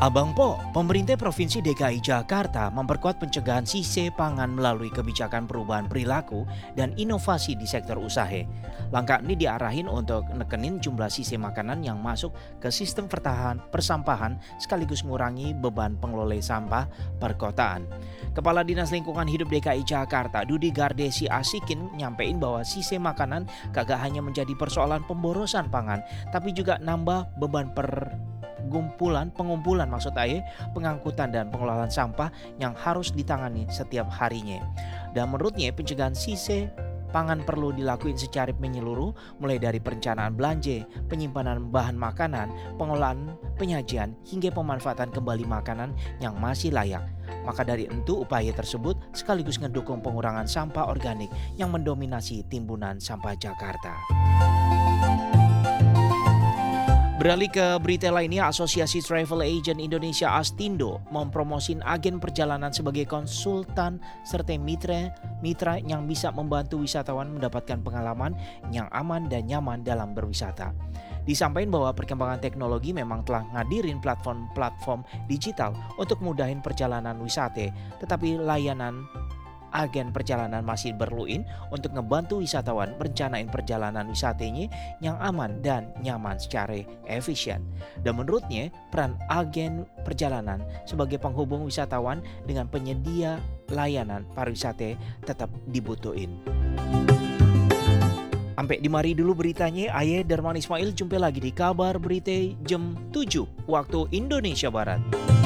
Abang Po, pemerintah Provinsi DKI Jakarta memperkuat pencegahan sise pangan melalui kebijakan perubahan perilaku dan inovasi di sektor usaha. Langkah ini diarahin untuk nekenin jumlah sise makanan yang masuk ke sistem persampahan sekaligus mengurangi beban pengelola sampah perkotaan. Kepala Dinas Lingkungan Hidup DKI Jakarta, Dudi Gardesi Asikin, nyampein bahwa sise makanan kagak hanya menjadi persoalan pemborosan pangan, tapi juga nambah beban pengumpulan maksud saya, pengangkutan dan pengelolaan sampah yang harus ditangani setiap harinya. Dan menurutnya pencegahan sise pangan perlu dilakukan secara menyeluruh, mulai dari perencanaan belanja, penyimpanan bahan makanan, pengelolaan penyajian hingga pemanfaatan kembali makanan yang masih layak. Maka dari itu upaya tersebut sekaligus mendukung pengurangan sampah organik yang mendominasi timbunan sampah Jakarta. Beralih ke berita lainnya, Asosiasi Travel Agent Indonesia Astindo mempromosin agen perjalanan sebagai konsultan serta mitra yang bisa membantu wisatawan mendapatkan pengalaman yang aman dan nyaman dalam berwisata. Disampaikan bahwa perkembangan teknologi memang telah ngadirin platform digital untuk mudahin perjalanan wisata, tetapi layanan agen perjalanan masih berluin untuk ngebantu wisatawan merencanain perjalanan wisatanya yang aman dan nyaman secara efisien. Dan menurutnya peran agen perjalanan sebagai penghubung wisatawan dengan penyedia layanan pariwisata tetap dibutuhin. Sampai di mari dulu beritanya, Ayah Darman Ismail, jumpa lagi di kabar berita jam 7 waktu Indonesia Barat.